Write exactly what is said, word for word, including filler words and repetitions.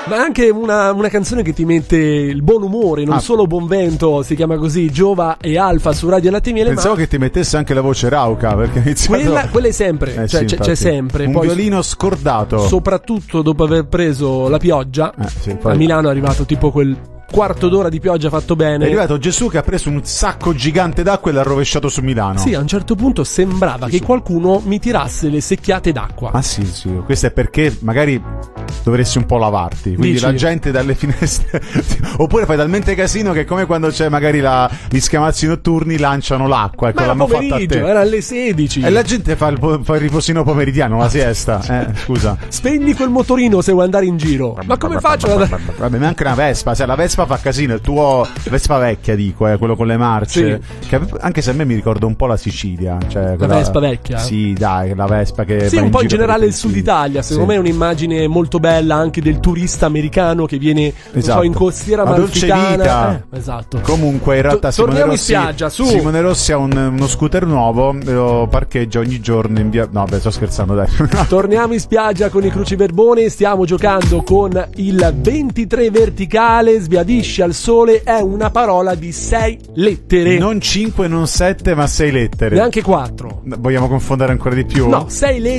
Ma anche una, una canzone che ti mette il buon umore, non ah. solo buon vento, si chiama così, Giova e Alfa su Radio Latte e Miele. Pensavo ma... che ti mettesse anche la voce rauca, perché iniziato... quella, quella è sempre, eh, cioè, sì, c'è, c'è sempre. Un poi, violino scordato. Soprattutto dopo aver preso la pioggia, eh, sì, poi... a Milano è arrivato tipo quel quarto d'ora di pioggia fatto bene. È arrivato Gesù che ha preso un sacco gigante d'acqua e l'ha rovesciato su Milano. Sì, a un certo punto sembrava Gesù. che qualcuno mi tirasse le secchiate d'acqua. Ah sì, sì, questo è perché magari dovresti un po' lavarti, quindi Dici? la gente dalle finestre oppure fai talmente casino che è come quando c'è magari la... gli schiamazzi notturni lanciano l'acqua, ecco, Ma era l'hanno fatta a pomeriggio, te. era alle sedici. E la gente fa il, po- fa il riposino pomeridiano, la siesta. Eh, scusa. Spegni quel motorino se vuoi andare in giro. Ma come faccio ad andare? Vabbè, ma anche una Vespa, se la Vespa fa casino, il tuo Vespa vecchia dico, eh, quello con le marce, sì. Che anche se a me mi ricorda un po' la Sicilia, cioè quella... La Vespa vecchia? Sì, dai, la Vespa che sì, va un in po' in giro generale per il sud Italia, secondo sì. me è un'immagine molto bella anche del turista americano che viene, non esatto. so, in costiera la dolce amalfitana. vita. Eh, esatto. Comunque in realtà To- Simone torniamo Rossi, in spiaggia, su. Simone Rossi ha un, uno scooter nuovo, lo parcheggia ogni giorno in via... No, beh, sto scherzando, dai. Torniamo in spiaggia con i Cruciverbone, stiamo giocando con il ventitré verticale, sbiadisci al sole, è una parola di sei lettere. Non cinque, non sette, ma sei lettere. Neanche quattro. Vogliamo confondere ancora di più? No, sei lettere.